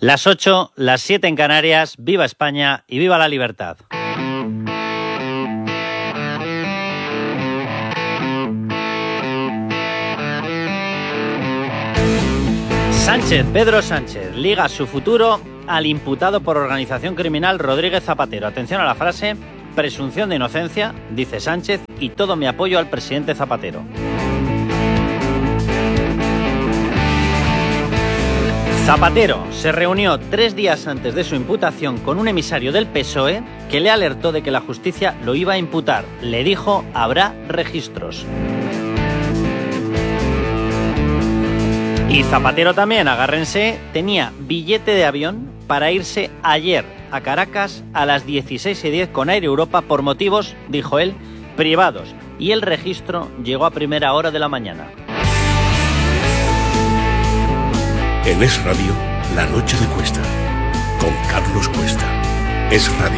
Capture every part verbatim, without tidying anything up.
Las ocho, las siete en Canarias, viva España y viva la libertad. Sánchez, Pedro Sánchez, liga su futuro al imputado por organización criminal Rodríguez Zapatero. Atención a la frase, presunción de inocencia, dice Sánchez, y todo mi apoyo al presidente Zapatero. Zapatero se reunió tres días antes de su imputación con un emisario del P S O E que le alertó de que la justicia lo iba a imputar. Le dijo, habrá registros. Y Zapatero también, agárrense, tenía billete de avión para irse ayer a Caracas a las dieciséis y diez con Air Europa por motivos, dijo él, privados. Y el registro llegó a primera hora de la mañana. En Es Radio, La Noche de Cuesta, con Carlos Cuesta. Es Radio.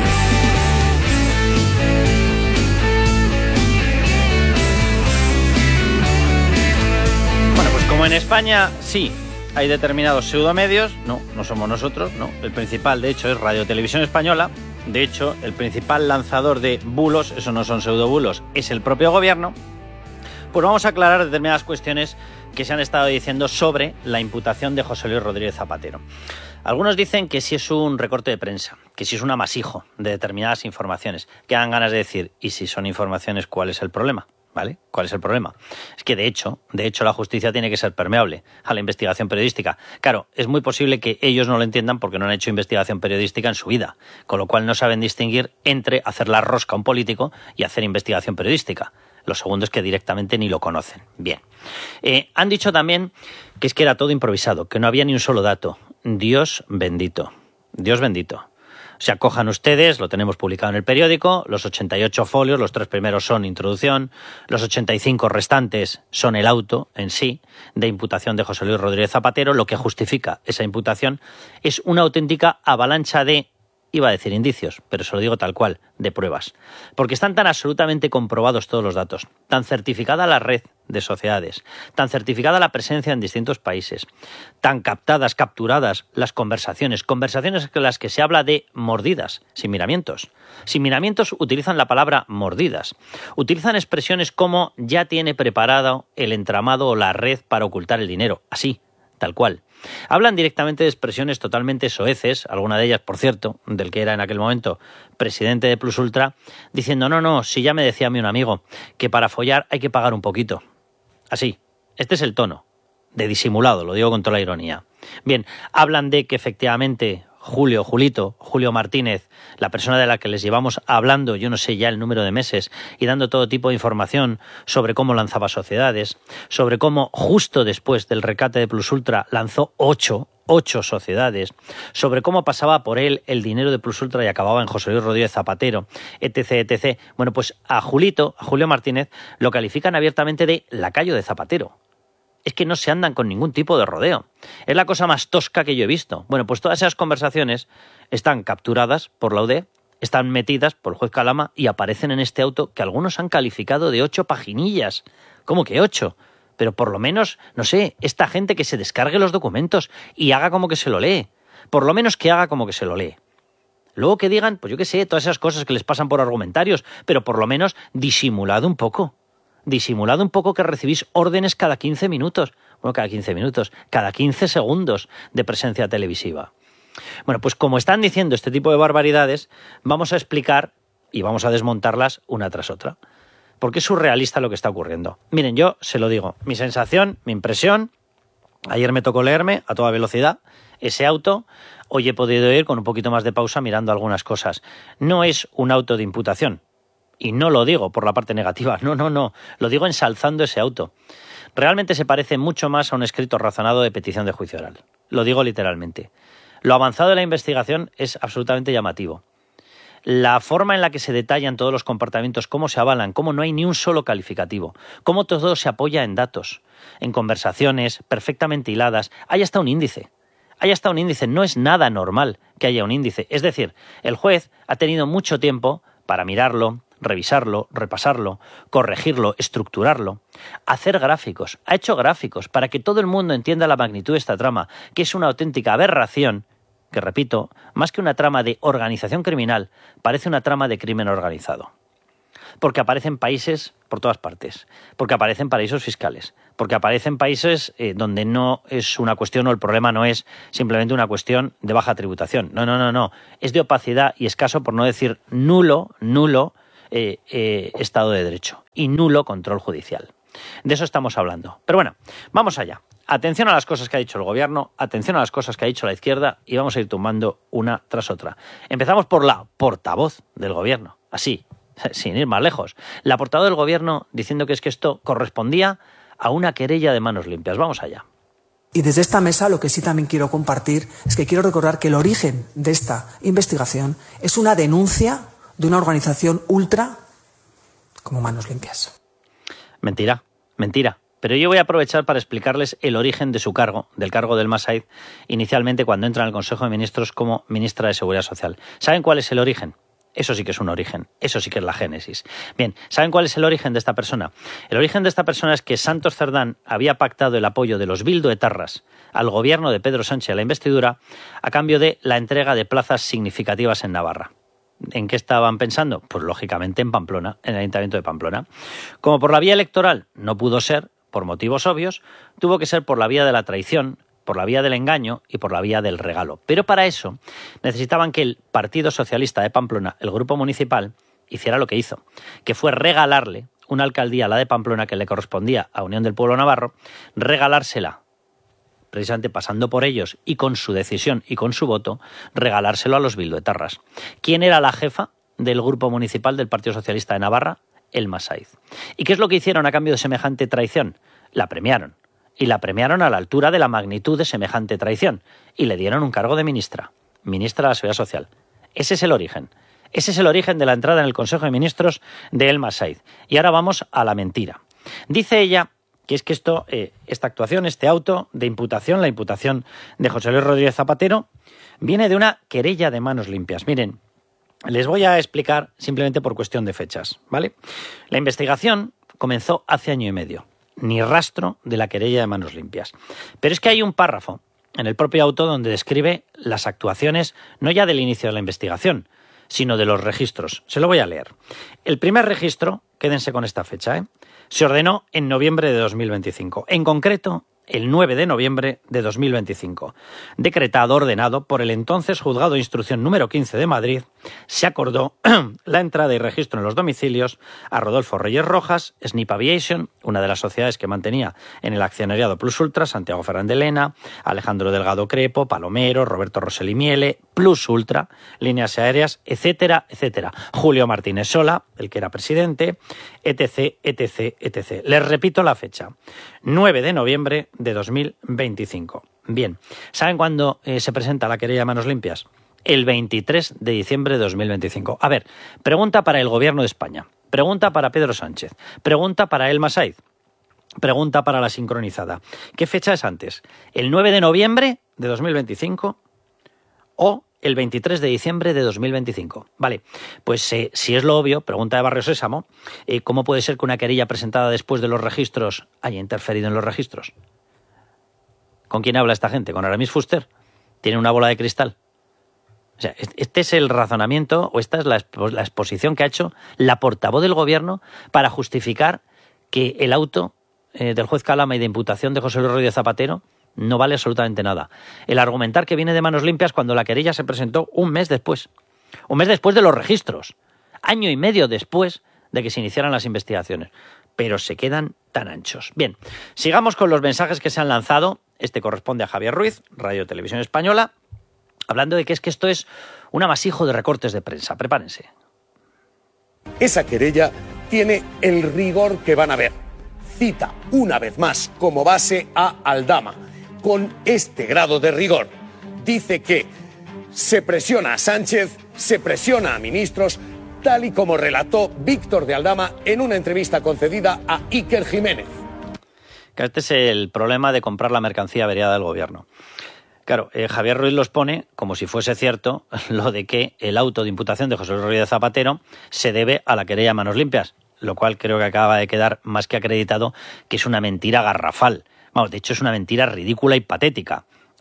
Bueno, pues como en España sí hay determinados pseudomedios, no, no somos nosotros, no. El principal, de hecho, es Radio Televisión Española. De hecho, el principal lanzador de bulos, eso no son pseudobulos, es el propio gobierno. Pues vamos a aclarar determinadas cuestiones que se han estado diciendo sobre la imputación de José Luis Rodríguez Zapatero. Algunos dicen que si es un recorte de prensa, que si es un amasijo de determinadas informaciones, que dan ganas de decir, y si son informaciones, ¿cuál es el problema? ¿Vale? ¿Cuál es el problema? Es que de hecho, de hecho la justicia tiene que ser permeable a la investigación periodística. Claro, es muy posible que ellos no lo entiendan porque no han hecho investigación periodística en su vida, con lo cual no saben distinguir entre hacer la rosca a un político y hacer investigación periodística. Lo segundo es que directamente ni lo conocen. Bien. Eh, han dicho también que es que era todo improvisado, que no había ni un solo dato. Dios bendito. Dios bendito. O sea, cojan ustedes, lo tenemos publicado en el periódico, los ochenta y ocho folios, los tres primeros son introducción, los ochenta y cinco restantes son el auto en sí de imputación de José Luis Rodríguez Zapatero. Lo que justifica esa imputación es una auténtica avalancha de, iba a decir indicios, pero se lo digo tal cual, de pruebas. Porque están tan absolutamente comprobados todos los datos, tan certificada la red de sociedades, tan certificada la presencia en distintos países, tan captadas, capturadas las conversaciones, conversaciones en las que se habla de mordidas, sin miramientos. Sin miramientos utilizan la palabra mordidas. Utilizan expresiones como ya tiene preparado el entramado o la red para ocultar el dinero, así, tal cual. Hablan directamente de expresiones totalmente soeces, alguna de ellas, por cierto, del que era en aquel momento presidente de Plus Ultra, diciendo, no, no, si ya me decía a mí un amigo que para follar hay que pagar un poquito. Así, este es el tono, de disimulado, lo digo con toda la ironía. Bien, hablan de que efectivamente Julio, Julito, Julio Martínez, la persona de la que les llevamos hablando, yo no sé ya el número de meses, y dando todo tipo de información sobre cómo lanzaba sociedades, sobre cómo justo después del rescate de Plus Ultra lanzó ocho, ocho sociedades, sobre cómo pasaba por él el dinero de Plus Ultra y acababa en José Luis Rodríguez Zapatero, etc, etcétera. Bueno, pues a Julito, a Julio Martínez, lo califican abiertamente de lacayo de Zapatero. Es que no se andan con ningún tipo de rodeo. Es la cosa más tosca que yo he visto. Bueno, pues todas esas conversaciones están capturadas por la U D E, están metidas por el juez Calama y aparecen en este auto que algunos han calificado de ocho paginillas. ¿Cómo que ocho? Pero por lo menos, no sé, esta gente que se descargue los documentos y haga como que se lo lee. Por lo menos que haga como que se lo lee. Luego que digan, pues yo qué sé, todas esas cosas que les pasan por argumentarios, pero por lo menos disimulado un poco. Disimulado un poco que recibís órdenes cada quince minutos, bueno, cada quince minutos, cada quince segundos de presencia televisiva. Bueno, pues como están diciendo este tipo de barbaridades, vamos a explicar y vamos a desmontarlas una tras otra. Porque es surrealista lo que está ocurriendo. Miren, yo se lo digo, mi sensación, mi impresión, ayer me tocó leerme a toda velocidad ese auto, hoy he podido ir con un poquito más de pausa mirando algunas cosas. No es un auto de imputación. Y no lo digo por la parte negativa, no, no, no, lo digo ensalzando ese auto. Realmente se parece mucho más a un escrito razonado de petición de juicio oral. Lo digo literalmente. Lo avanzado de la investigación es absolutamente llamativo. La forma en la que se detallan todos los comportamientos, cómo se avalan, cómo no hay ni un solo calificativo, cómo todo se apoya en datos, en conversaciones perfectamente hiladas, hay hasta un índice. Hay hasta un índice, no es nada normal que haya un índice. Es decir, el juez ha tenido mucho tiempo para mirarlo, revisarlo, repasarlo, corregirlo, estructurarlo, hacer gráficos. Ha hecho gráficos para que todo el mundo entienda la magnitud de esta trama, que es una auténtica aberración que repito, más que una trama de organización criminal, parece una trama de crimen organizado. Porque aparecen países por todas partes, porque aparecen paraísos fiscales, porque aparecen países eh, donde no es una cuestión o el problema no es simplemente una cuestión de baja tributación. No, no, no, no. Es de opacidad y escaso, por no decir nulo, nulo eh, eh, Estado de Derecho y nulo control judicial. De eso estamos hablando. Pero bueno, vamos allá. Atención a las cosas que ha dicho el gobierno, atención a las cosas que ha dicho la izquierda y vamos a ir tumbando una tras otra. Empezamos por la portavoz del gobierno, así, sin ir más lejos. La portavoz del gobierno diciendo que es que esto correspondía a una querella de manos limpias. Vamos allá. Y desde esta mesa lo que sí también quiero compartir es que quiero recordar que el origen de esta investigación es una denuncia de una organización ultra como Manos Limpias. Mentira, mentira. Pero yo voy a aprovechar para explicarles el origen de su cargo, del cargo del Massaid, inicialmente cuando entra en el Consejo de Ministros como ministra de Seguridad Social. ¿Saben cuál es el origen? Eso sí que es un origen, eso sí que es la génesis. Bien, ¿saben cuál es el origen de esta persona? El origen de esta persona es que Santos Cerdán había pactado el apoyo de los bildoetarras al gobierno de Pedro Sánchez a la investidura a cambio de la entrega de plazas significativas en Navarra. ¿En qué estaban pensando? Pues lógicamente en Pamplona, en el Ayuntamiento de Pamplona. Como por la vía electoral no pudo ser, por motivos obvios, tuvo que ser por la vía de la traición, por la vía del engaño y por la vía del regalo. Pero para eso necesitaban que el Partido Socialista de Pamplona, el grupo municipal, hiciera lo que hizo, que fue regalarle una alcaldía, la de Pamplona, que le correspondía a Unión del Pueblo Navarro, regalársela, precisamente pasando por ellos y con su decisión y con su voto, regalárselo a los bildoetarras. ¿Quién era la jefa del grupo municipal del Partido Socialista de Navarra? El Massaid. ¿Y qué es lo que hicieron a cambio de semejante traición? La premiaron. Y la premiaron a la altura de la magnitud de semejante traición. Y le dieron un cargo de ministra. Ministra de la Seguridad Social. Ese es el origen. Ese es el origen de la entrada en el Consejo de Ministros de El Massaid. Y ahora vamos a la mentira. Dice ella que es que esto, eh, esta actuación, este auto de imputación, la imputación de José Luis Rodríguez Zapatero, viene de una querella de manos limpias. Miren, les voy a explicar simplemente por cuestión de fechas, ¿vale? La investigación comenzó hace año y medio. Ni rastro de la querella de manos limpias. Pero es que hay un párrafo en el propio auto donde describe las actuaciones no ya del inicio de la investigación, sino de los registros. Se lo voy a leer. El primer registro, quédense con esta fecha, ¿eh? Se ordenó en noviembre de dos mil veinticinco. En concreto, el nueve de noviembre de dos mil veinticinco. Decretado, ordenado por el entonces Juzgado de Instrucción número quince de Madrid, se acordó la entrada y registro en los domicilios a Rodolfo Reyes Rojas, Snip Aviation, una de las sociedades que mantenía en el accionariado Plus Ultra, Santiago Fernández Lena, Alejandro Delgado Crepo, Palomero, Roberto Rosell Miele, Plus Ultra, Líneas Aéreas, etcétera, etcétera. Julio Martínez Sola, el que era presidente, etc, etc, etcétera. Les repito la fecha. nueve de noviembre de dos mil veinticinco. Bien, ¿saben cuándo eh, se presenta la querella de manos limpias? El veintitrés de diciembre de dos mil veinticinco. A ver, pregunta para el Gobierno de España, pregunta para Pedro Sánchez, pregunta para El Massaid, pregunta para la sincronizada. ¿Qué fecha es antes? ¿El nueve de noviembre de dos mil veinticinco o el veintitrés de diciembre de dos mil veinticinco? Vale, pues eh, si es lo obvio, pregunta de Barrio Sésamo, eh, ¿cómo puede ser que una querella presentada después de los registros haya interferido en los registros? ¿Con quién habla esta gente? ¿Con Aramis Fuster? ¿Tiene una bola de cristal? O sea, este es el razonamiento o esta es la, la exposición que ha hecho la portavoz del gobierno para justificar que el auto eh, del juez Calama y de imputación de José Luis Rodríguez Zapatero no vale absolutamente nada. El argumentar que viene de manos limpias cuando la querella se presentó un mes después. Un mes después de los registros. Año y medio después de que se iniciaran las investigaciones. Pero se quedan tan anchos. Bien, sigamos con los mensajes que se han lanzado. Este corresponde a Javier Ruiz, Radio Televisión Española, hablando de que es que esto es un amasijo de recortes de prensa. Prepárense. Esa querella tiene el rigor que van a ver. Cita una vez más como base a Aldama. Con este grado de rigor, dice que se presiona a Sánchez, se presiona a ministros, tal y como relató Víctor de Aldama en una entrevista concedida a Iker Jiménez. Este es el problema de comprar la mercancía averiada del gobierno. Claro, eh, Javier Ruiz los pone como si fuese cierto lo de que el auto de imputación de José Luis Rodríguez Zapatero se debe a la querella a manos limpias, lo cual creo que acaba de quedar más que acreditado que es una mentira garrafal. Vamos, de hecho es una mentira ridícula y patética.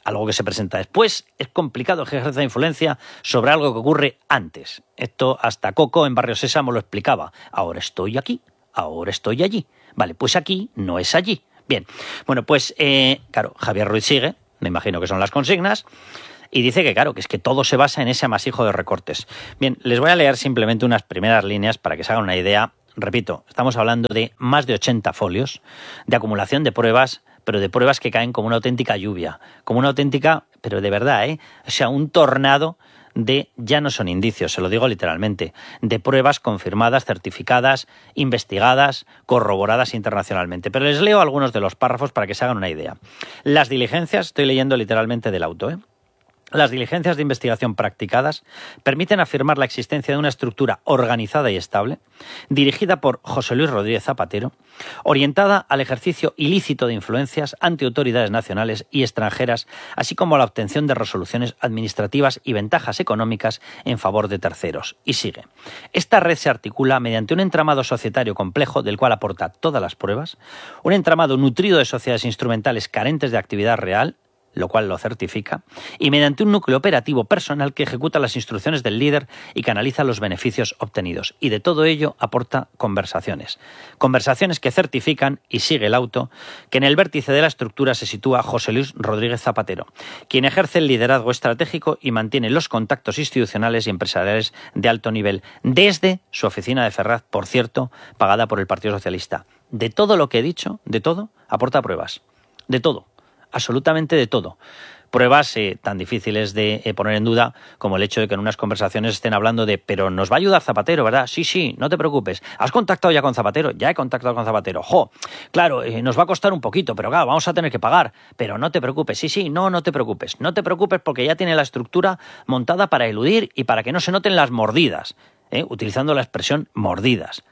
algo que se presenta después, es complicado ejercer influencia sobre algo que ocurre antes. Esto hasta Coco en Barrio Sésamo lo explicaba. Ahora estoy aquí, ahora estoy allí. Vale, pues aquí no es allí. Bien, bueno, pues, eh, claro, Javier Ruiz sigue, me imagino que son las consignas, y dice que, claro, que es que todo se basa en ese amasijo de recortes. Bien, les voy a leer simplemente unas primeras líneas para que se hagan una idea. Repito, estamos hablando de más de ochenta folios de acumulación de pruebas, pero de pruebas que caen como una auténtica lluvia, como una auténtica, pero de verdad, ¿eh? O sea, un tornado de, ya no son indicios, se lo digo literalmente, de pruebas confirmadas, certificadas, investigadas, corroboradas internacionalmente. Pero les leo algunos de los párrafos para que se hagan una idea. Las diligencias, estoy leyendo literalmente del auto, ¿eh? Las diligencias de investigación practicadas permiten afirmar la existencia de una estructura organizada y estable, dirigida por José Luis Rodríguez Zapatero, orientada al ejercicio ilícito de influencias ante autoridades nacionales y extranjeras, así como a la obtención de resoluciones administrativas y ventajas económicas en favor de terceros. Y sigue. Esta red se articula mediante un entramado societario complejo del cual aporta todas las pruebas, un entramado nutrido de sociedades instrumentales carentes de actividad real, lo cual lo certifica, y mediante un núcleo operativo personal que ejecuta las instrucciones del líder y canaliza los beneficios obtenidos. Y de todo ello aporta conversaciones. Conversaciones que certifican, y sigue el auto, que en el vértice de la estructura se sitúa José Luis Rodríguez Zapatero, quien ejerce el liderazgo estratégico y mantiene los contactos institucionales y empresariales de alto nivel, desde su oficina de Ferraz, por cierto, pagada por el Partido Socialista. De todo lo que he dicho, de todo, aporta pruebas. De todo. Absolutamente de todo. Pruebas eh, tan difíciles de eh, poner en duda como el hecho de que en unas conversaciones estén hablando de pero nos va a ayudar Zapatero, ¿verdad? Sí, sí, no te preocupes. ¿Has contactado ya con Zapatero? Ya he contactado con Zapatero. Jo, claro, eh, nos va a costar un poquito, pero claro, vamos a tener que pagar. Pero no te preocupes. Sí, sí, no, no te preocupes. No te preocupes porque ya tiene la estructura montada para eludir y para que no se noten las mordidas, ¿eh? Utilizando la expresión mordidas.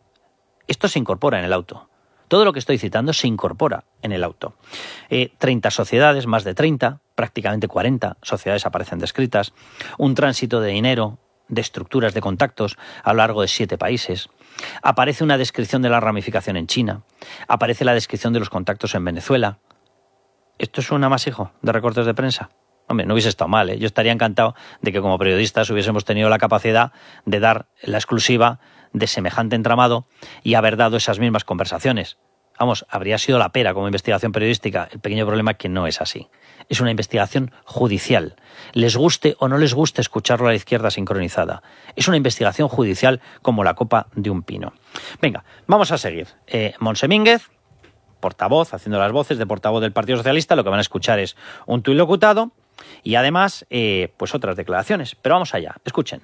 Esto se incorpora en el auto. Todo lo que estoy citando se incorpora en el auto. Eh, treinta sociedades, más de treinta, prácticamente cuarenta sociedades aparecen descritas, un tránsito de dinero, de estructuras de contactos a lo largo de siete países, aparece una descripción de la ramificación en China, aparece la descripción de los contactos en Venezuela. ¿Esto es un amasijo de recortes de prensa? Hombre, no hubiese estado mal, ¿eh? Yo estaría encantado de que como periodistas hubiésemos tenido la capacidad de dar la exclusiva de semejante entramado y haber dado esas mismas conversaciones. Vamos, habría sido la pera como investigación periodística. El pequeño problema es que no es así. Es una investigación judicial. Les guste o no les guste escucharlo a la izquierda sincronizada. Es una investigación judicial como la copa de un pino. Venga, vamos a seguir. Eh, Montse Mínguez, portavoz, haciendo las voces de portavoz del Partido Socialista, lo que van a escuchar es un tuit locutado y además, eh, pues otras declaraciones. Pero vamos allá, escuchen.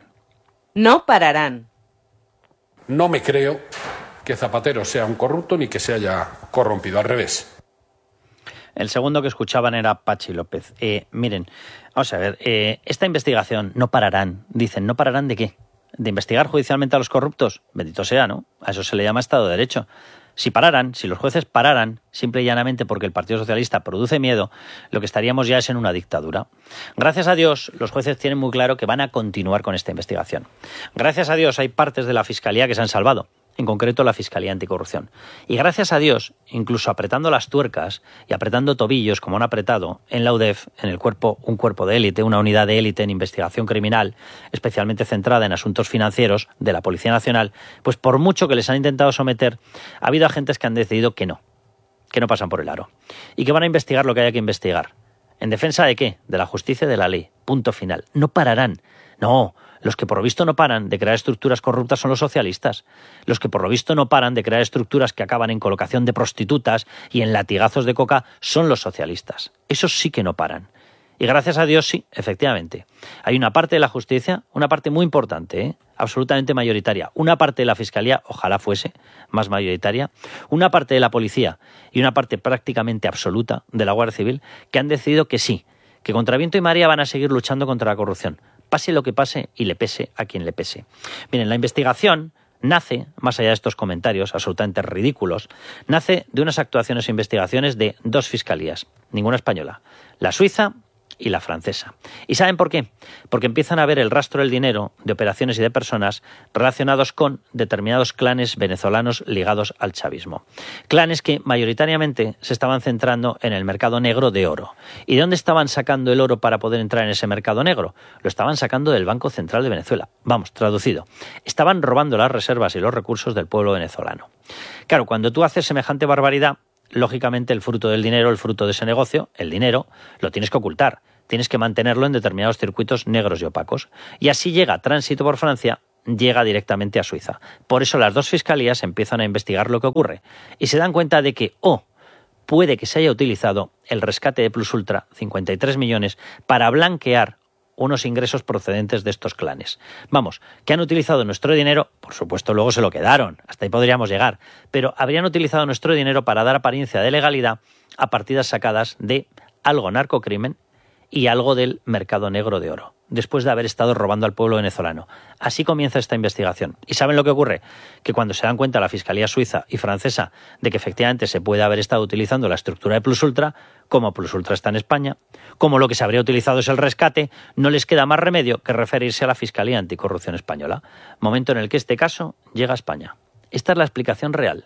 No pararán. No me creo que Zapatero sea un corrupto ni que se haya corrompido, al revés. El segundo que escuchaban era Pachi López. Eh, miren, vamos a ver, eh, esta investigación no pararán. Dicen, ¿no pararán de qué? ¿De investigar judicialmente a los corruptos? Bendito sea, ¿no? A eso se le llama Estado de Derecho. Si pararan, si los jueces pararan, simple y llanamente porque el Partido Socialista produce miedo, lo que estaríamos ya es en una dictadura. Gracias a Dios, los jueces tienen muy claro que van a continuar con esta investigación. Gracias a Dios, hay partes de la Fiscalía que se han salvado, en concreto la Fiscalía Anticorrupción. Y gracias a Dios, incluso apretando las tuercas y apretando tobillos, como han apretado en la U D E F, en el cuerpo, un cuerpo de élite, una unidad de élite en investigación criminal, especialmente centrada en asuntos financieros de la Policía Nacional, pues por mucho que les han intentado someter, ha habido agentes que han decidido que no, que no pasan por el aro, y que van a investigar lo que haya que investigar. ¿En defensa de qué? De la justicia y de la ley. Punto final. No pararán. No. Los que por lo visto no paran de crear estructuras corruptas son los socialistas. Los que por lo visto no paran de crear estructuras que acaban en colocación de prostitutas y en latigazos de coca son los socialistas. Esos sí que no paran. Y gracias a Dios sí, efectivamente. Hay una parte de la justicia, una parte muy importante, ¿eh? Absolutamente mayoritaria. Una parte de la Fiscalía, ojalá fuese más mayoritaria. Una parte de la Policía y una parte prácticamente absoluta de la Guardia Civil que han decidido que sí, que contra viento y marea van a seguir luchando contra la corrupción. Pase lo que pase y le pese a quien le pese. Miren, la investigación nace, más allá de estos comentarios absolutamente ridículos, nace de unas actuaciones e investigaciones de dos fiscalías, ninguna española, la suiza y la francesa. ¿Y saben por qué? Porque empiezan a ver el rastro del dinero, de operaciones y de personas relacionados con determinados clanes venezolanos ligados al chavismo. Clanes que mayoritariamente se estaban centrando en el mercado negro de oro. ¿Y de dónde estaban sacando el oro para poder entrar en ese mercado negro? Lo estaban sacando del Banco Central de Venezuela. Vamos, traducido. Estaban robando las reservas y los recursos del pueblo venezolano. Claro, cuando tú haces semejante barbaridad, lógicamente el fruto del dinero, el fruto de ese negocio, el dinero, lo tienes que ocultar. Tienes que mantenerlo en determinados circuitos negros y opacos. Y así llega tránsito por Francia, llega directamente a Suiza. Por eso las dos fiscalías empiezan a investigar lo que ocurre. Y se dan cuenta de que, oh, puede que se haya utilizado el rescate de Plus Ultra, cincuenta y tres millones, para blanquear unos ingresos procedentes de estos clanes. Vamos, que han utilizado nuestro dinero, por supuesto luego se lo quedaron, hasta ahí podríamos llegar, pero habrían utilizado nuestro dinero para dar apariencia de legalidad a partidas sacadas de algo narcocrimen y algo del mercado negro de oro, después de haber estado robando al pueblo venezolano. Así comienza esta investigación. ¿Y saben lo que ocurre? Que cuando se dan cuenta la Fiscalía suiza y francesa de que efectivamente se puede haber estado utilizando la estructura de Plus Ultra, como Plus Ultra está en España, como lo que se habría utilizado es el rescate, no les queda más remedio que referirse a la Fiscalía Anticorrupción Española, momento en el que este caso llega a España. Esta es la explicación real.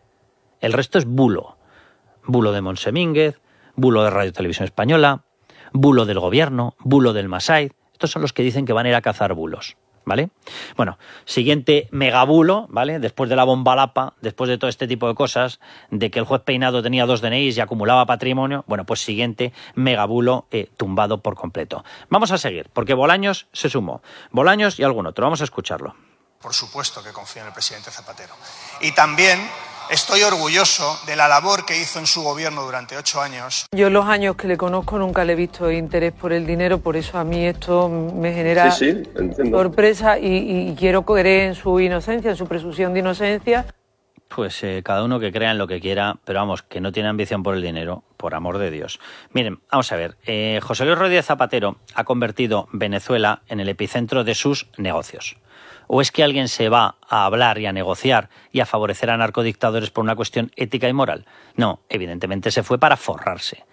El resto es bulo. Bulo de Monsemínguez, bulo de Radio Televisión Española, bulo del gobierno, bulo del Masaid. Estos son los que dicen que van a ir a cazar bulos, ¿vale? Bueno, siguiente megabulo, ¿vale? Después de la bomba Lapa, después de todo este tipo de cosas, de que el juez Peinado tenía dos D N Is y acumulaba patrimonio, bueno, pues siguiente megabulo eh, tumbado por completo. Vamos a seguir, porque Bolaños se sumó. Bolaños y algún otro, vamos a escucharlo. Por supuesto que confío en el presidente Zapatero. Y también estoy orgulloso de la labor que hizo en su gobierno durante ocho años. Yo los años que le conozco nunca le he visto interés por el dinero, por eso a mí esto me genera sí, sí, entiendo. sorpresa y, y quiero creer en su inocencia, en su presunción de inocencia. Pues eh, cada uno que crea en lo que quiera, pero vamos, que no tiene ambición por el dinero, por amor de Dios. Miren, vamos a ver, eh, José Luis Rodríguez Zapatero ha convertido Venezuela en el epicentro de sus negocios. ¿O es que alguien se va a hablar y a negociar y a favorecer a narcodictadores por una cuestión ética y moral? No, evidentemente se fue para forrarse.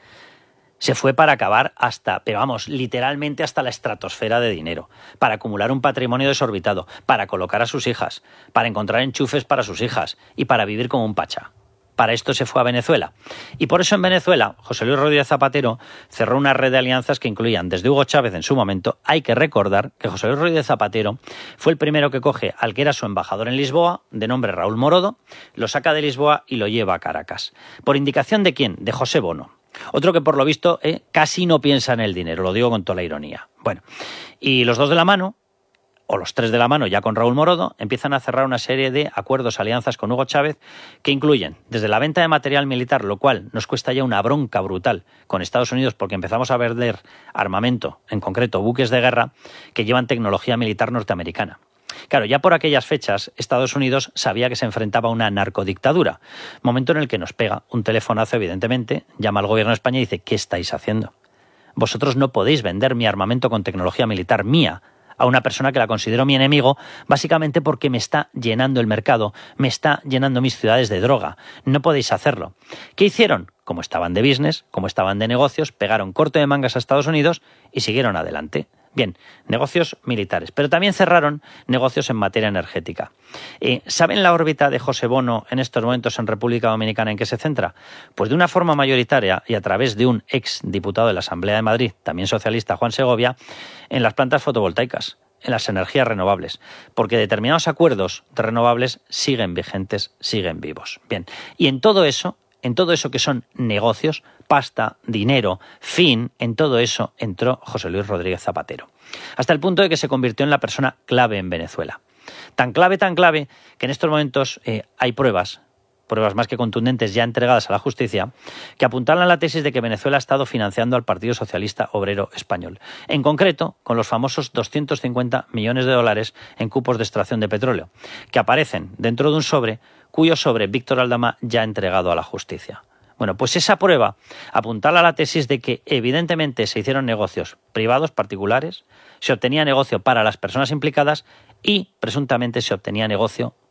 Se fue para acabar hasta, pero vamos, literalmente hasta la estratosfera de dinero, para acumular un patrimonio desorbitado, para colocar a sus hijas, para encontrar enchufes para sus hijas y para vivir como un pacha. Para esto se fue a Venezuela. Y por eso en Venezuela, José Luis Rodríguez Zapatero cerró una red de alianzas que incluían desde Hugo Chávez en su momento. Hay que recordar que José Luis Rodríguez Zapatero fue el primero que coge al que era su embajador en Lisboa, de nombre Raúl Morodo, lo saca de Lisboa y lo lleva a Caracas. ¿Por indicación de quién? De José Bono. Otro que por lo visto eh, casi no piensa en el dinero, lo digo con toda la ironía. Bueno, y los dos de la mano, o los tres de la mano ya con Raúl Morodo, empiezan a cerrar una serie de acuerdos, alianzas con Hugo Chávez que incluyen desde la venta de material militar, lo cual nos cuesta ya una bronca brutal con Estados Unidos porque empezamos a vender armamento, en concreto buques de guerra, que llevan tecnología militar norteamericana. Claro, ya por aquellas fechas Estados Unidos sabía que se enfrentaba a una narcodictadura, momento en el que nos pega un telefonazo, evidentemente, llama al gobierno de España y dice: ¿qué estáis haciendo? Vosotros no podéis vender mi armamento con tecnología militar mía a una persona que la considero mi enemigo, básicamente porque me está llenando el mercado, me está llenando mis ciudades de droga. No podéis hacerlo. ¿Qué hicieron? Como estaban de business, como estaban de negocios, pegaron corte de mangas a Estados Unidos y siguieron adelante. Bien, negocios militares, pero también cerraron negocios en materia energética. Eh, ¿Saben la órbita de José Bono en estos momentos en República Dominicana en qué se centra? Pues de una forma mayoritaria y a través de un ex diputado de la Asamblea de Madrid, también socialista, Juan Segovia, en las plantas fotovoltaicas, en las energías renovables, porque determinados acuerdos de renovables siguen vigentes, siguen vivos. Bien, y en todo eso, en todo eso que son negocios, pasta, dinero, fin, en todo eso entró José Luis Rodríguez Zapatero. Hasta el punto de que se convirtió en la persona clave en Venezuela. Tan clave, tan clave, que en estos momentos eh, hay pruebas, pruebas más que contundentes ya entregadas a la justicia, que apuntalan la tesis de que Venezuela ha estado financiando al Partido Socialista Obrero Español. En concreto, con los famosos doscientos cincuenta millones de dólares en cupos de extracción de petróleo, que aparecen dentro de un sobre, cuyo sobre Víctor Aldama ya ha entregado a la justicia. Bueno, pues esa prueba apuntala a la tesis de que evidentemente se hicieron negocios privados, particulares, se obtenía negocio para las personas implicadas y presuntamente se obtenía negocio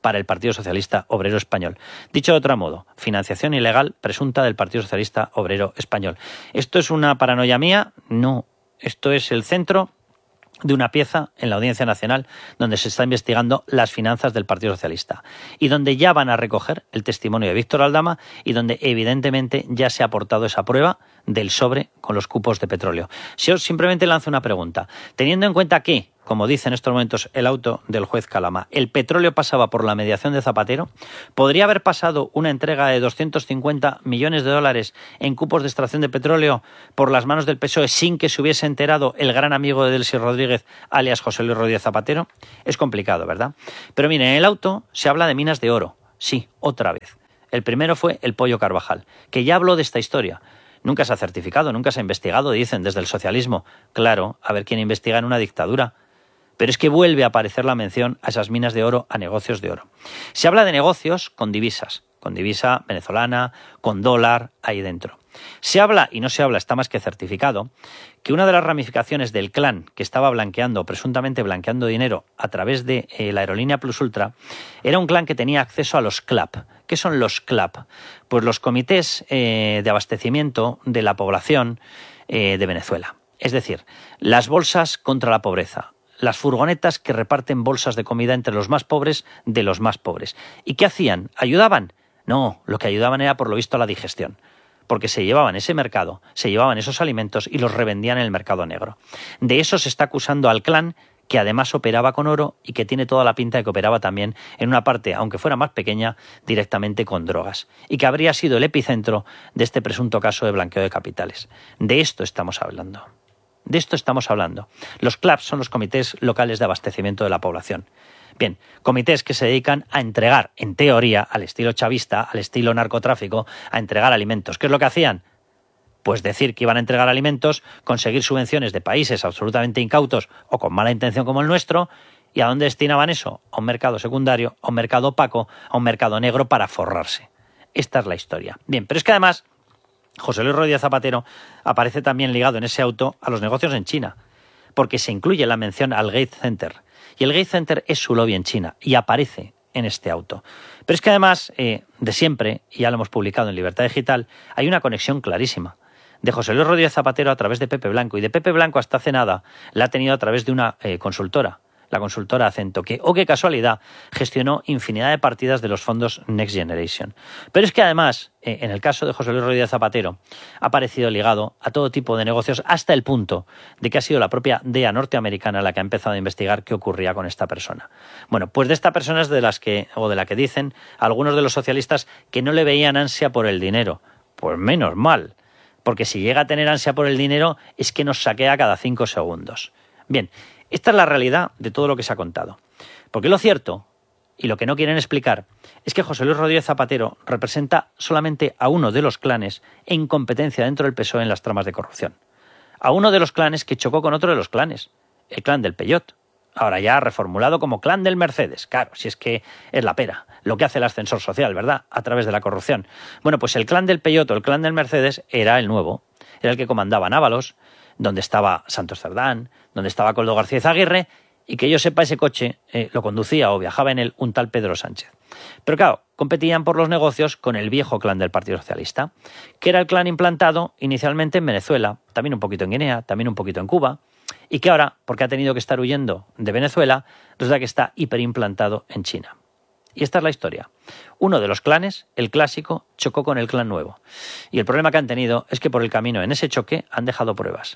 para el Partido Socialista Obrero Español. Dicho de otro modo, financiación ilegal presunta del Partido Socialista Obrero Español. ¿Esto es una paranoia mía? No. Esto es el centro de una pieza en la Audiencia Nacional donde se está investigando las finanzas del Partido Socialista y donde ya van a recoger el testimonio de Víctor Aldama y donde evidentemente ya se ha aportado esa prueba del sobre con los cupos de petróleo. Si os simplemente lanzo una pregunta, teniendo en cuenta que, como dice en estos momentos el auto del juez Calama, el petróleo pasaba por la mediación de Zapatero, ¿podría haber pasado una entrega de doscientos cincuenta millones de dólares en cupos de extracción de petróleo por las manos del P S O E sin que se hubiese enterado el gran amigo de Delcy Rodríguez, alias José Luis Rodríguez Zapatero? Es complicado, ¿verdad? Pero miren, en el auto se habla de minas de oro. Sí, otra vez. El primero fue el Pollo Carvajal, que ya habló de esta historia. Nunca se ha certificado, nunca se ha investigado, dicen, desde el socialismo. Claro, a ver quién investiga en una dictadura. Pero es que vuelve a aparecer la mención a esas minas de oro, a negocios de oro. Se habla de negocios con divisas, con divisa venezolana, con dólar, ahí dentro. Se habla, y no se habla, está más que certificado, que una de las ramificaciones del clan que estaba blanqueando, presuntamente blanqueando dinero a través de eh, la aerolínea Plus Ultra, era un clan que tenía acceso a los C L A P. ¿Qué son los C L A P? Pues los comités eh, de abastecimiento de la población eh, de Venezuela. Es decir, las bolsas contra la pobreza. Las furgonetas que reparten bolsas de comida entre los más pobres de los más pobres. ¿Y qué hacían? ¿Ayudaban? No, lo que ayudaban era por lo visto la digestión, porque se llevaban ese mercado, se llevaban esos alimentos y los revendían en el mercado negro. De eso se está acusando al clan, que además operaba con oro y que tiene toda la pinta de que operaba también en una parte, aunque fuera más pequeña, directamente con drogas, y que habría sido el epicentro de este presunto caso de blanqueo de capitales. De esto estamos hablando. De esto estamos hablando. Los C L A P son los comités locales de abastecimiento de la población. Bien, comités que se dedican a entregar, en teoría, al estilo chavista, al estilo narcotráfico, a entregar alimentos. ¿Qué es lo que hacían? Pues decir que iban a entregar alimentos, conseguir subvenciones de países absolutamente incautos o con mala intención como el nuestro. ¿Y a dónde destinaban eso? A un mercado secundario, a un mercado opaco, a un mercado negro para forrarse. Esta es la historia. Bien, pero es que además José Luis Rodríguez Zapatero aparece también ligado en ese auto a los negocios en China, porque se incluye la mención al Gates Center. Y el Gates Center es su lobby en China y aparece en este auto. Pero es que además, eh, de siempre, y ya lo hemos publicado en Libertad Digital, hay una conexión clarísima de José Luis Rodríguez Zapatero a través de Pepe Blanco. Y de Pepe Blanco hasta hace nada la ha tenido a través de una eh, consultora, la consultora Acento, que, oh qué casualidad, gestionó infinidad de partidas de los fondos Next Generation. Pero es que además, eh, en el caso de José Luis Rodríguez Zapatero, ha aparecido ligado a todo tipo de negocios hasta el punto de que ha sido la propia D E A norteamericana la que ha empezado a investigar qué ocurría con esta persona. Bueno, pues de esta persona es de las que, o de la que dicen algunos de los socialistas que no le veían ansia por el dinero. Pues menos mal, porque si llega a tener ansia por el dinero es que nos saquea cada cinco segundos. Bien, esta es la realidad de todo lo que se ha contado. Porque lo cierto, y lo que no quieren explicar, es que José Luis Rodríguez Zapatero representa solamente a uno de los clanes en competencia dentro del P S O E en las tramas de corrupción. A uno de los clanes que chocó con otro de los clanes, el clan del Peyot. Ahora ya reformulado como clan del Mercedes. Claro, si es que es la pera, lo que hace el ascensor social, ¿verdad? A través de la corrupción. Bueno, pues el clan del Peyot o el clan del Mercedes era el nuevo. Era el que comandaba Ábalos, donde estaba Santos Cerdán, donde estaba Coldo García Izaguirre, y que yo sepa ese coche eh, lo conducía o viajaba en él un tal Pedro Sánchez. Pero claro, competían por los negocios con el viejo clan del Partido Socialista, que era el clan implantado inicialmente en Venezuela, también un poquito en Guinea, también un poquito en Cuba, y que ahora, porque ha tenido que estar huyendo de Venezuela, resulta que está hiperimplantado en China. Y esta es la historia. Uno de los clanes, el clásico, chocó con el clan nuevo. Y el problema que han tenido es que por el camino en ese choque han dejado pruebas.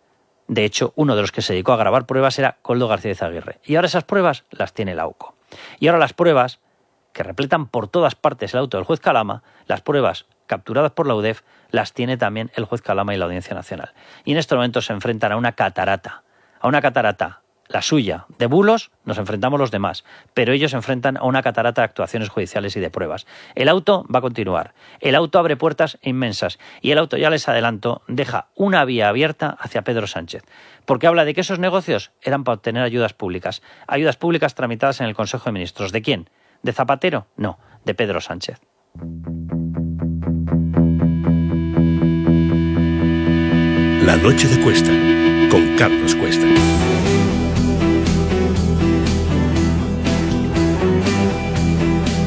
De hecho, uno de los que se dedicó a grabar pruebas era Coldo García Izaguirre. Y ahora esas pruebas las tiene la UCO. Y ahora las pruebas, que repletan por todas partes el auto del juez Calama, las pruebas capturadas por la U D E F, las tiene también el juez Calama y la Audiencia Nacional. Y en este momento se enfrentan a una catarata. A una catarata, la suya, de bulos, nos enfrentamos los demás. Pero ellos se enfrentan a una catarata de actuaciones judiciales y de pruebas. El auto va a continuar. El auto abre puertas inmensas. Y el auto, ya les adelanto, deja una vía abierta hacia Pedro Sánchez. Porque habla de que esos negocios eran para obtener ayudas públicas. Ayudas públicas tramitadas en el Consejo de Ministros. ¿De quién? ¿De Zapatero? No, de Pedro Sánchez. La noche de Cuesta, con Carlos Cuesta.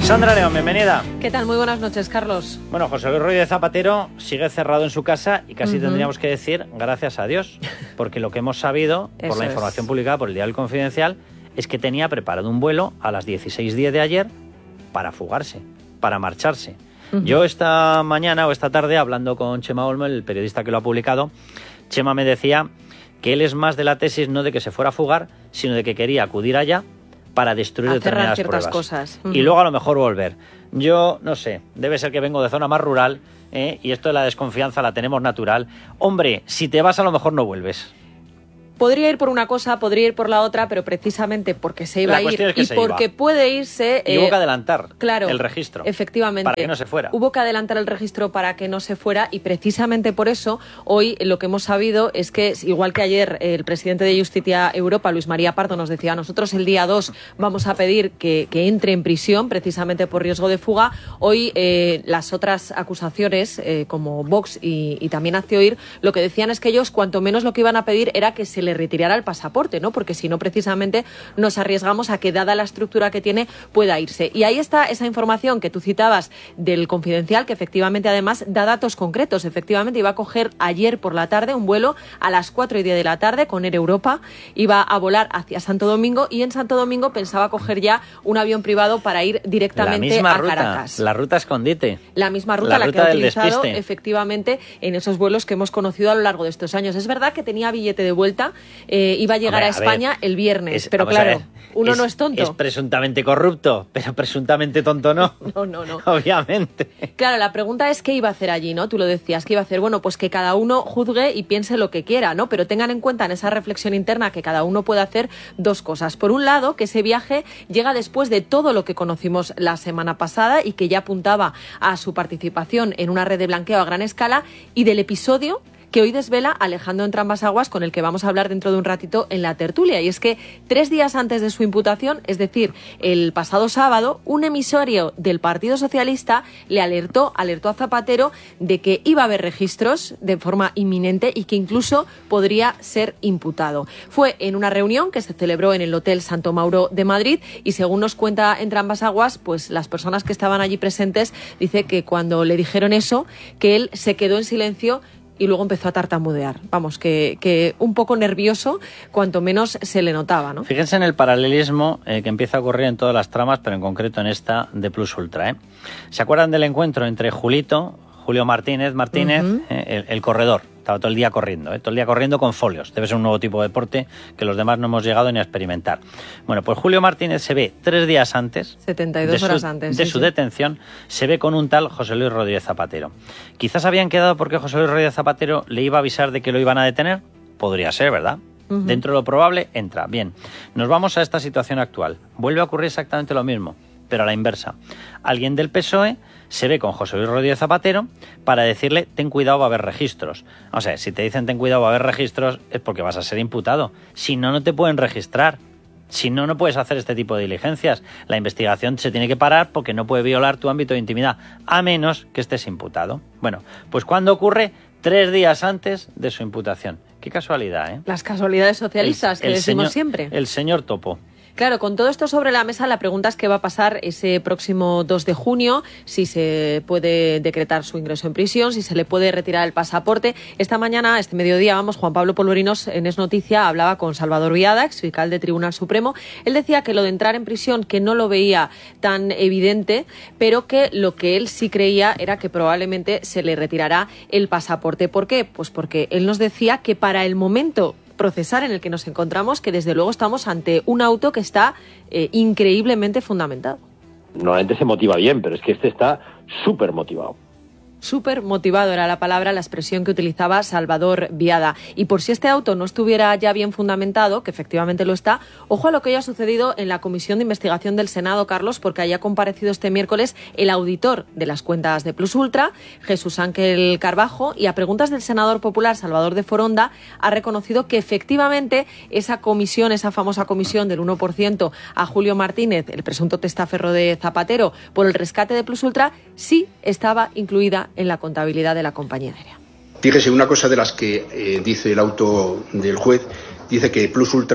Sandra León, bienvenida. ¿Qué tal? Muy buenas noches, Carlos. Bueno, José Luis Rodríguez Zapatero sigue cerrado en su casa y casi uh-huh. tendríamos que decir gracias a Dios, porque lo que hemos sabido por la información es. publicada por el Diario Confidencial es que tenía preparado un vuelo a las dieciséis diez de ayer para fugarse, para marcharse. Uh-huh. Yo esta mañana o esta tarde, hablando con Chema Olmo, el periodista que lo ha publicado, Chema me decía que él es más de la tesis no de que se fuera a fugar, sino de que quería acudir allá para destruir determinadas ciertas pruebas cosas. Uh-huh. Y luego a lo mejor volver. Yo no sé, debe ser que vengo de zona más rural, ¿eh? Y esto de la desconfianza la tenemos natural. Hombre, si te vas a lo mejor no vuelves. Podría ir por una cosa, podría ir por la otra, pero precisamente porque se iba la a ir es que y se porque iba. puede irse... Y eh, hubo que adelantar claro, el registro. Efectivamente. Para que no se fuera. Hubo que adelantar el registro para que no se fuera y precisamente por eso hoy lo que hemos sabido es que, igual que ayer el presidente de Justicia Europa, Luis María Pardo, nos decía, nosotros el día dos vamos a pedir que, que entre en prisión precisamente por riesgo de fuga, hoy eh, las otras acusaciones, eh, como Vox y, y también Hazte Oír, lo que decían es que ellos cuanto menos lo que iban a pedir era que se le retirara el pasaporte. ¿no? Porque si no, precisamente nos arriesgamos a que, dada la estructura que tiene, pueda irse. Y ahí está esa información que tú citabas del Confidencial, que efectivamente además da datos concretos. Efectivamente iba a coger ayer por la tarde un vuelo a las cuatro y diez de la tarde con Air Europa, iba a volar hacia Santo Domingo y en Santo Domingo pensaba coger ya un avión privado para ir directamente la misma a ruta, Caracas. La ruta escondite. La misma ruta, la, la ruta que ha utilizado despiste. efectivamente en esos vuelos que hemos conocido a lo largo de estos años. Es verdad que tenía billete de vuelta, eh, iba a llegar Hombre, a España a ver, el viernes, es, pero claro, ver, uno es, no es tonto. Es presuntamente corrupto, pero presuntamente tonto no. No, no, no. Obviamente. Claro, la pregunta es qué iba a hacer allí, ¿no? Tú lo decías, ¿qué iba a hacer? Bueno, pues que cada uno juzgue y piense lo que quiera, ¿no? Pero tengan en cuenta en esa reflexión interna que cada uno puede hacer dos cosas. Por un lado, que ese viaje llega después de todo lo que conocimos la semana pasada y que ya apuntaba a su participación en una red de blanqueo a gran escala, y del episodio que hoy desvela Alejandro Entrambas-Aguas, con el que vamos a hablar dentro de un ratito en la tertulia. Y es que tres días antes de su imputación, es decir, el pasado sábado, un emisario del Partido Socialista le alertó, alertó a Zapatero de que iba a haber registros de forma inminente y que incluso podría ser imputado. Fue en una reunión que se celebró en el Hotel Santo Mauro de Madrid y, según nos cuenta Entrambas-Aguas, pues las personas que estaban allí presentes, dice que cuando le dijeron eso, que él se quedó en silencio y luego empezó a tartamudear. Vamos, que, que un poco nervioso, cuanto menos se le notaba, ¿no? Fíjense en el paralelismo eh, que empieza a ocurrir en todas las tramas, pero en concreto en esta de Plus Ultra, ¿eh? ¿Se acuerdan del encuentro entre Julito, Julio Martínez, Martínez, uh-huh. eh, el, el corredor? Estaba todo el día corriendo, ¿eh? todo el día corriendo con folios. Debe ser un nuevo tipo de deporte que los demás no hemos llegado ni a experimentar. Bueno, pues Julio Martínez se ve tres días antes, setenta y dos horas antes, de sí, su sí. detención, se ve con un tal José Luis Rodríguez Zapatero. Quizás habían quedado porque José Luis Rodríguez Zapatero le iba a avisar de que lo iban a detener. Podría ser, ¿verdad? Uh-huh. Dentro de lo probable, entra. Bien, nos vamos a esta situación actual. Vuelve a ocurrir exactamente lo mismo, pero a la inversa. Alguien del P S O E se ve con José Luis Rodríguez Zapatero para decirle, ten cuidado, va a haber registros. O sea, si te dicen ten cuidado, va a haber registros, es porque vas a ser imputado. Si no, no te pueden registrar. Si no, no puedes hacer este tipo de diligencias. La investigación se tiene que parar porque no puede violar tu ámbito de intimidad, a menos que estés imputado. Bueno, pues ¿cuándo ocurre? Tres días antes de su imputación. Qué casualidad, ¿eh? Las casualidades socialistas el, el que decimos señor, siempre. El señor Topo. Claro, con todo esto sobre la mesa, la pregunta es qué va a pasar ese próximo dos de junio, si se puede decretar su ingreso en prisión, si se le puede retirar el pasaporte. Esta mañana, este mediodía, vamos, Juan Pablo Polvorinos en Es Noticia hablaba con Salvador Biada, exfiscal del Tribunal Supremo. Él decía que lo de entrar en prisión, que no lo veía tan evidente, pero que lo que él sí creía era que probablemente se le retirará el pasaporte. ¿Por qué? Pues porque él nos decía que para el momento procesar en el que nos encontramos, que desde luego estamos ante un auto que está eh, increíblemente fundamentado. Normalmente se motiva bien, pero es que este está súper motivado. Súper motivado era la palabra, la expresión que utilizaba Salvador Biada. Y por si este auto no estuviera ya bien fundamentado, que efectivamente lo está, ojo a lo que haya sucedido en la Comisión de Investigación del Senado, Carlos, porque haya comparecido este miércoles el auditor de las cuentas de Plus Ultra, Jesús Ángel Carbajo, y a preguntas del senador popular Salvador de Foronda ha reconocido que efectivamente esa comisión, esa famosa comisión del uno por ciento a Julio Martínez, el presunto testaferro de Zapatero, por el rescate de Plus Ultra, sí estaba incluida en la contabilidad de la compañía aérea. Fíjese, una cosa de las que eh, dice el auto del juez, dice que Plus Ultra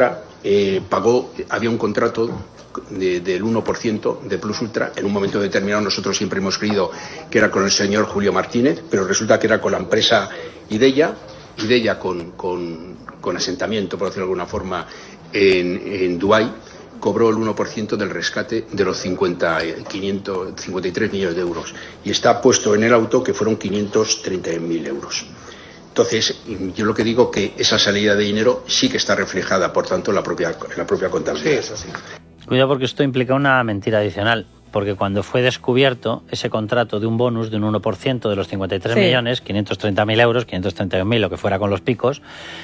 eh, pagó, había un contrato de, del uno por ciento de Plus Ultra. En un momento determinado nosotros siempre hemos creído que era con el señor Julio Martínez, pero resulta que era con la empresa Ideia, Ideia con, con, con asentamiento, por decirlo de alguna forma, en, en Dubái, cobró el uno por ciento del rescate de los cincuenta, quinientos cincuenta y tres millones de euros. Y está puesto en el auto que fueron quinientos treinta mil euros. Entonces, yo lo que digo que esa salida de dinero sí que está reflejada, por tanto, en la propia, en la propia contabilidad. Sí, eso sí. Cuidado, porque esto implica una mentira adicional. Porque cuando fue descubierto ese contrato de un bonus de un uno por ciento de los cincuenta y tres sí. millones, quinientos treinta mil euros, quinientos treinta mil, lo que fuera con los picos,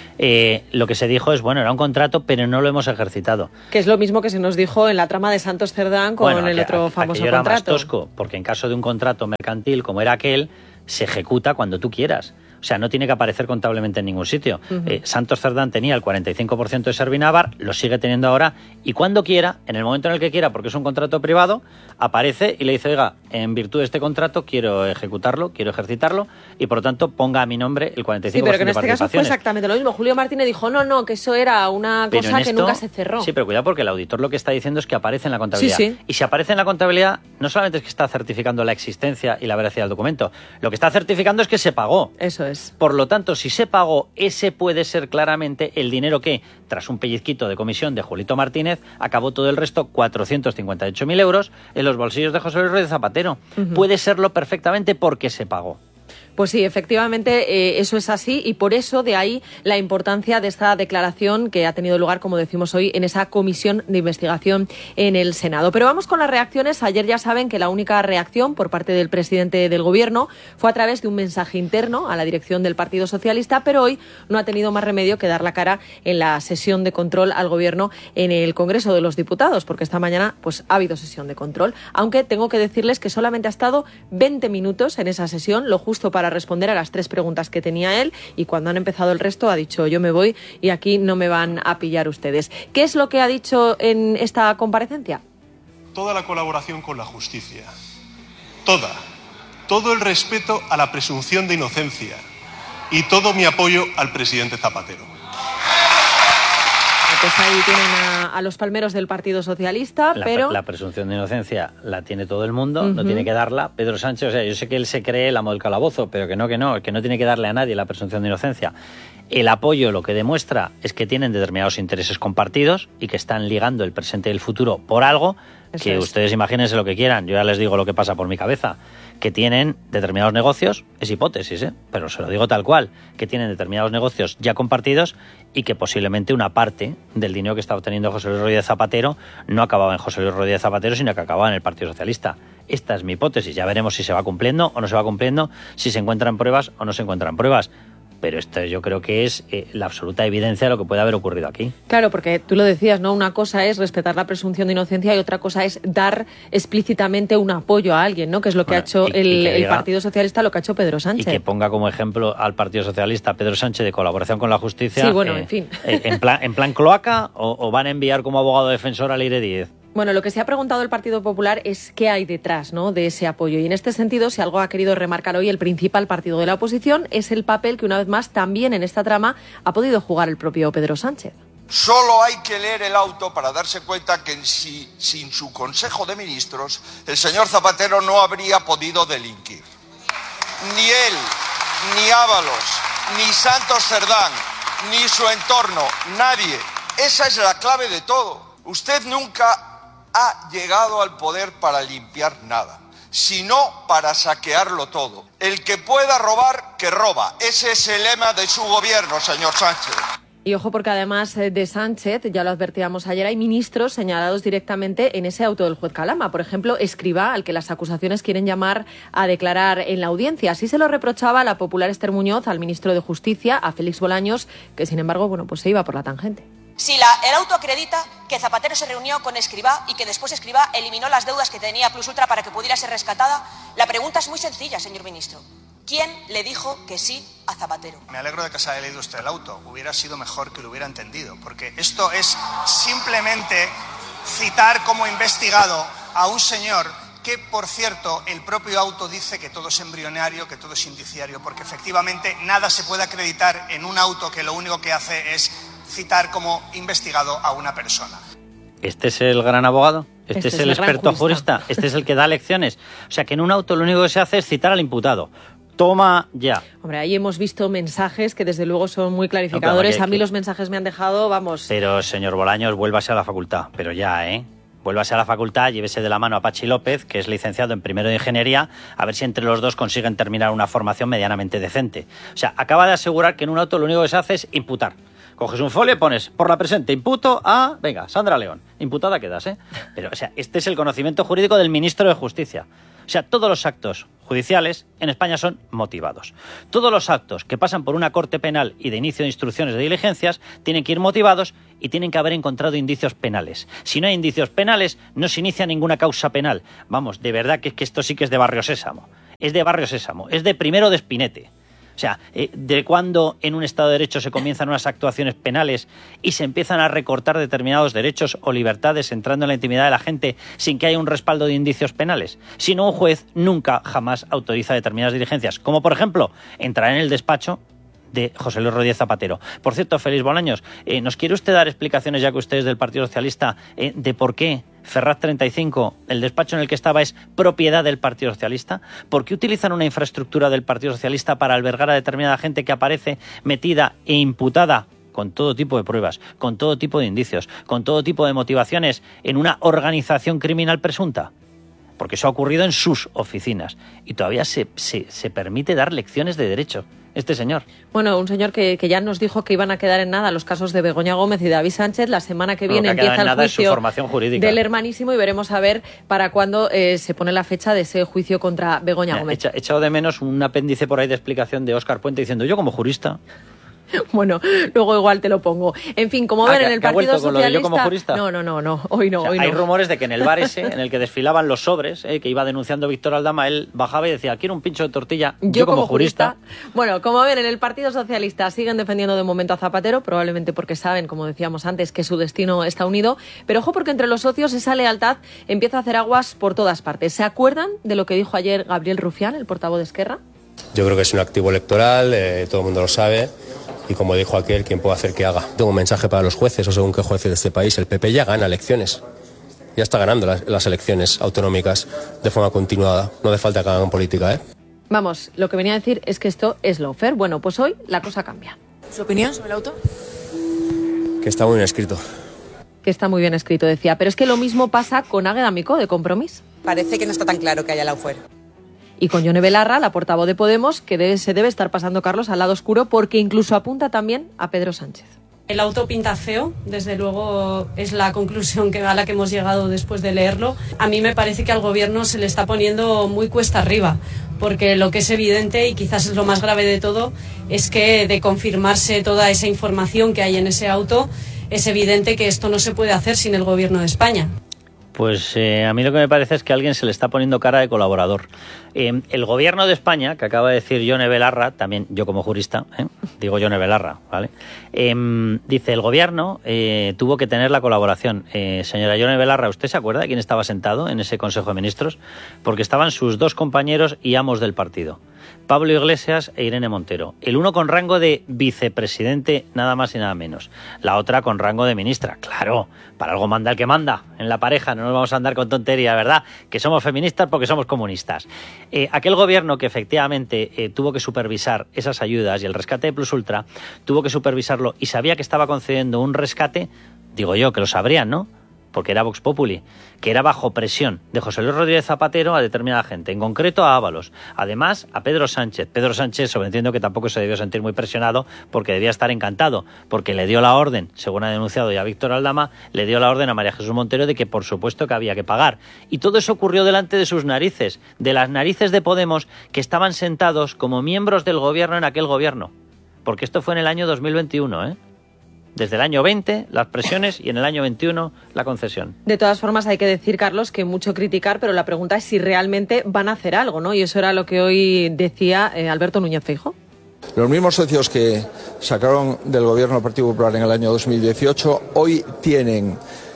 eh, lo que se dijo es, bueno, era un contrato, pero no lo hemos ejercitado. Que es lo mismo que se nos dijo en la trama de Santos Cerdán con bueno, el aqu- otro aqu- famoso era contrato. Más tosco, porque en caso de un contrato mercantil como era aquel, se ejecuta cuando tú quieras. O sea, no tiene que aparecer contablemente en ningún sitio. Uh-huh. Eh, Santos Cerdán tenía el cuarenta y cinco por ciento de Servinavar, lo sigue teniendo ahora, y cuando quiera, en el momento en el que quiera, porque es un contrato privado, aparece y le dice, oiga, en virtud de este contrato quiero ejecutarlo, quiero ejercitarlo, y por lo tanto ponga a mi nombre el cuarenta y cinco por ciento de participaciones. Sí, pero que en este caso fue exactamente lo mismo. Julio Martínez dijo, no, no, que eso era una pero cosa esto, que nunca se cerró. Sí, pero cuidado, porque el auditor lo que está diciendo es que aparece en la contabilidad. Sí, sí. Y si aparece en la contabilidad, no solamente es que está certificando la existencia y la veracidad del documento, lo que está certificando es que se pagó. Eso es. Por lo tanto, si se pagó, ese puede ser claramente el dinero que, tras un pellizquito de comisión de Julito Martínez, acabó todo el resto, cuatrocientos cincuenta y ocho mil euros, en los bolsillos de José Luis Rodríguez Zapatero. Uh-huh. Puede serlo perfectamente porque se pagó. Pues sí, efectivamente, eh, eso es así, y por eso de ahí la importancia de esta declaración que ha tenido lugar, como decimos hoy, en esa comisión de investigación en el Senado. Pero vamos con las reacciones. Ayer ya saben que la única reacción por parte del presidente del Gobierno fue a través de un mensaje interno a la dirección del Partido Socialista, pero hoy no ha tenido más remedio que dar la cara en la sesión de control al Gobierno en el Congreso de los Diputados, porque esta mañana pues ha habido sesión de control, aunque tengo que decirles que solamente ha estado veinte minutos en esa sesión, lo justo para responder a las tres preguntas que tenía él, y cuando han empezado el resto ha dicho, yo me voy y aquí no me van a pillar ustedes. ¿Qué es lo que ha dicho en esta comparecencia? Toda la colaboración con la justicia, toda, todo el respeto a la presunción de inocencia y todo mi apoyo al presidente Zapatero. Pues ahí tienen a, a los palmeros del Partido Socialista, la, pero... La presunción de inocencia la tiene todo el mundo, uh-huh. no tiene que darla Pedro Sánchez. O sea, yo sé que él se cree el amo del calabozo, pero que no, que no, que no tiene que darle a nadie la presunción de inocencia. El apoyo lo que demuestra es que tienen determinados intereses compartidos y que están ligando el presente y el futuro por algo. Eso que es. Ustedes imagínense lo que quieran, yo ya les digo lo que pasa por mi cabeza, que tienen determinados negocios, es hipótesis, ¿eh? Pero se lo digo tal cual, que tienen determinados negocios ya compartidos y que posiblemente una parte del dinero que está obteniendo José Luis Rodríguez Zapatero no acababa en José Luis Rodríguez Zapatero, sino que acababa en el Partido Socialista. Esta es mi hipótesis, ya veremos si se va cumpliendo o no se va cumpliendo, si se encuentran pruebas o no se encuentran pruebas. Pero esto yo creo que es eh, la absoluta evidencia de lo que puede haber ocurrido aquí. Claro, porque tú lo decías, ¿no? Una cosa es respetar la presunción de inocencia y otra cosa es dar explícitamente un apoyo a alguien, ¿no? Que es lo que bueno, ha hecho y, el, y que diga, el Partido Socialista, lo que ha hecho Pedro Sánchez. Y que ponga como ejemplo al Partido Socialista Pedro Sánchez de colaboración con la justicia. Sí, bueno, eh, en fin. Eh, en, plan, ¿En plan cloaca o, o van a enviar como abogado defensor a Leire Díez? Bueno, lo que se ha preguntado el Partido Popular es qué hay detrás, ¿no?, de ese apoyo. Y en este sentido, si algo ha querido remarcar hoy el principal partido de la oposición, es el papel que una vez más también en esta trama ha podido jugar el propio Pedro Sánchez. Solo hay que leer el auto para darse cuenta que si, sin su Consejo de Ministros el señor Zapatero no habría podido delinquir. Ni él, ni Ábalos, ni Santos Cerdán, ni su entorno, nadie. Esa es la clave de todo. Usted nunca ha llegado al poder para limpiar nada, sino para saquearlo todo. El que pueda robar, que roba. Ese es el lema de su gobierno, señor Sánchez. Y ojo, porque además de Sánchez, ya lo advertíamos ayer, hay ministros señalados directamente en ese auto del juez Calama. Por ejemplo, Escrivá, al que las acusaciones quieren llamar a declarar en la audiencia. Así se lo reprochaba la popular Esther Muñoz al ministro de Justicia, a Félix Bolaños, que sin embargo, bueno, pues se iba por la tangente. Si la, el auto acredita que Zapatero se reunió con Escrivá y que después Escrivá eliminó las deudas que tenía Plus Ultra para que pudiera ser rescatada, la pregunta es muy sencilla, señor ministro. ¿Quién le dijo que sí a Zapatero? Me alegro de que se haya leído usted el auto. Hubiera sido mejor que lo hubiera entendido, porque esto es simplemente citar como investigado a un señor que, por cierto, el propio auto dice que todo es embrionario, que todo es indiciario, porque efectivamente nada se puede acreditar en un auto que lo único que hace es citar como investigado a una persona. ¿Este es el gran abogado? ¿Este, Este es es el el gran experto jurista. jurista? ¿Este es el que da lecciones? O sea, que en un auto lo único que se hace es citar al imputado. Toma ya. Hombre, ahí hemos visto mensajes que desde luego son muy clarificadores. No, a mí los mensajes me han dejado, vamos... Pero, señor Bolaños, vuélvase a la facultad. Pero ya, ¿eh? Vuélvase a la facultad, llévese de la mano a Pachi López, que es licenciado en primero de Ingeniería, a ver si entre los dos consiguen terminar una formación medianamente decente. O sea, acaba de asegurar que en un auto lo único que se hace es imputar. Coges un folio y pones, por la presente, imputo a... Venga, Sandra León. Imputada quedas, ¿eh? Pero, o sea, este es el conocimiento jurídico del ministro de Justicia. O sea, todos los actos judiciales en España son motivados. Todos los actos que pasan por una corte penal y de inicio de instrucciones de diligencias tienen que ir motivados y tienen que haber encontrado indicios penales. Si no hay indicios penales, no se inicia ninguna causa penal. Vamos, de verdad que, que esto sí que es de Barrio Sésamo. Es de Barrio Sésamo. Es de primero de Espinete. O sea, eh, de cuando en un Estado de Derecho se comienzan unas actuaciones penales y se empiezan a recortar determinados derechos o libertades entrando en la intimidad de la gente sin que haya un respaldo de indicios penales. Si no, un juez nunca jamás autoriza determinadas diligencias, como por ejemplo entrar en el despacho de José Luis Rodríguez Zapatero. Por cierto, Félix Bolaños, eh, ¿nos quiere usted dar explicaciones, ya que usted es del Partido Socialista, eh, de por qué Ferraz treinta y cinco, el despacho en el que estaba, es propiedad del Partido Socialista? ¿Por qué utilizan una infraestructura del Partido Socialista para albergar a determinada gente que aparece metida e imputada con todo tipo de pruebas, con todo tipo de indicios, con todo tipo de motivaciones en una organización criminal presunta? Porque eso ha ocurrido en sus oficinas y todavía se, se, se permite dar lecciones de derecho. Este señor. Bueno, un señor que, que ya nos dijo que iban a quedar en nada los casos de Begoña Gómez y David Sánchez. La semana que viene bueno, que empieza el juicio del hermanísimo y veremos a ver para cuándo eh, se pone la fecha de ese juicio contra Begoña Mira, Gómez. He echado de menos un apéndice por ahí de explicación de Óscar Puente diciendo, yo como jurista... Bueno, luego igual te lo pongo. En fin, como ah, ven que, en el que Partido con lo de Socialista... yo como jurista? No, no, no, no, hoy no, o sea, hoy hay no. rumores de que en el bar ese, en el que desfilaban los sobres, eh, que iba denunciando Víctor Aldama, él bajaba y decía, quiero un pincho de tortilla, yo, yo como, como jurista. jurista. Bueno, como ven, en el Partido Socialista siguen defendiendo de momento a Zapatero, probablemente porque saben, como decíamos antes, que su destino está unido, pero ojo porque entre los socios esa lealtad empieza a hacer aguas por todas partes. ¿Se acuerdan de lo que dijo ayer Gabriel Rufián, el portavoz de Esquerra? Yo creo que es un activo electoral, eh, todo el mundo lo sabe. Y como dijo aquel, ¿quién puede hacer que haga? Tengo un mensaje para los jueces, o según qué jueces de este país. El P P ya gana elecciones. Ya está ganando las, las elecciones autonómicas de forma continuada. No hace falta que hagan política, ¿eh? Vamos, lo que venía a decir es que esto es lawfare. Bueno, pues hoy la cosa cambia. ¿Su opinión sobre el auto? Que está muy bien escrito. Que está muy bien escrito, decía. Pero es que lo mismo pasa con Águeda Micó, de Compromís. Parece que no está tan claro que haya lawfare. Y con Yone Belarra, la portavoz de Podemos, que debe, se debe estar pasando, Carlos, al lado oscuro, porque incluso apunta también a Pedro Sánchez. El auto pinta feo, desde luego es la conclusión que, a la que hemos llegado después de leerlo. A mí me parece que al gobierno se le está poniendo muy cuesta arriba, porque lo que es evidente, y quizás es lo más grave de todo, es que de confirmarse toda esa información que hay en ese auto, es evidente que esto no se puede hacer sin el gobierno de España. Pues eh, a mí lo que me parece es que a alguien se le está poniendo cara de colaborador. Eh, el gobierno de España, que acaba de decir Yone Belarra, también yo como jurista, ¿eh? digo Yone Belarra, ¿vale? Eh, dice, el gobierno eh, tuvo que tener la colaboración. Eh, señora Yone Belarra, ¿usted se acuerda de quién estaba sentado en ese Consejo de Ministros? Porque estaban sus dos compañeros y amos del partido, Pablo Iglesias e Irene Montero. El uno con rango de vicepresidente, nada más y nada menos. La otra con rango de ministra. Claro, para algo manda el que manda en la pareja, no nos vamos a andar con tontería, ¿verdad? Que somos feministas porque somos comunistas. Eh, aquel gobierno que efectivamente eh, tuvo que supervisar esas ayudas y el rescate de Plus Ultra, tuvo que supervisarlo y sabía que estaba concediendo un rescate, digo yo, que lo sabrían, ¿no? Porque era Vox Populi, que era bajo presión de José Luis Rodríguez Zapatero a determinada gente, en concreto a Ábalos, además a Pedro Sánchez. Pedro Sánchez, sobreentiendo que tampoco se debió sentir muy presionado porque debía estar encantado, porque le dio la orden, según ha denunciado ya Víctor Aldama, le dio la orden a María Jesús Montero de que por supuesto que había que pagar. Y todo eso ocurrió delante de sus narices, de las narices de Podemos, que estaban sentados como miembros del gobierno en aquel gobierno. Porque esto fue en el año dos mil veintiuno, ¿eh? Desde el año veinte, las presiones, y en el año veintiuno, la concesión. De todas formas, hay que decir, Carlos, que mucho criticar, pero la pregunta es si realmente van a hacer algo, ¿no? Y eso era lo que hoy decía eh, Alberto Núñez Feijóo. Los mismos socios que sacaron del gobierno del Partido Popular en el año dos mil dieciocho, hoy tienen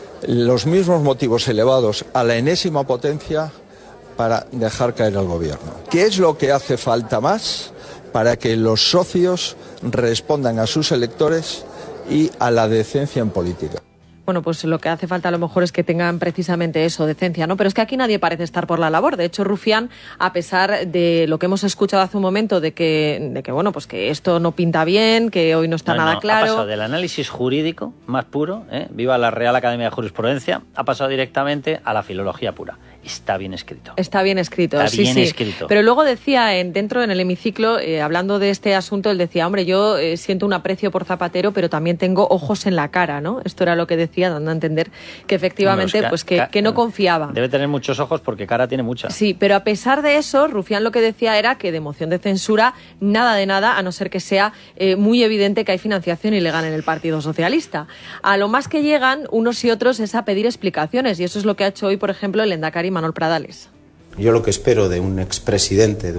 los mismos motivos elevados a la enésima potencia para dejar caer al gobierno. ¿Qué es lo que hace falta más para que los socios respondan a sus electores y a la decencia en política. Bueno, pues lo que hace falta a lo mejor es que tengan precisamente eso, decencia, ¿no? Pero es que aquí nadie parece estar por la labor. De hecho, Rufián, a pesar de lo que hemos escuchado hace un momento, de que, de que bueno, pues que esto no pinta bien, que hoy no está no, nada no, claro. Ha pasado del análisis jurídico más puro, ¿eh? Viva la Real Academia de Jurisprudencia, ha pasado directamente a la filología pura. Está bien escrito. Está bien escrito, Está sí, bien sí. escrito. Pero luego decía, en, dentro en el hemiciclo, eh, hablando de este asunto, él decía, hombre, yo eh, siento un aprecio por Zapatero, pero también tengo ojos en la cara, ¿no? Esto era lo que decía, dando a entender que efectivamente, Bueno, pues que, que no confiaba. Debe tener muchos ojos porque cara tiene mucha. Sí, pero a pesar de eso, Rufián lo que decía era que de moción de censura, nada de nada, a no ser que sea eh, muy evidente que hay financiación ilegal en el Partido Socialista. A lo más que llegan unos y otros es a pedir explicaciones, y eso es lo que ha hecho hoy, por ejemplo, el Endacari Manuel Pradales. Yo lo que espero de un expresidente, de